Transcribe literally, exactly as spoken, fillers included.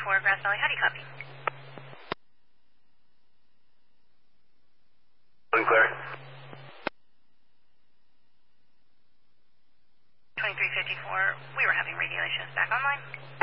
fifty-four, Grass Valley. How do you copy? Clear. twenty-three fifty-four, we were having radio issues. Back online.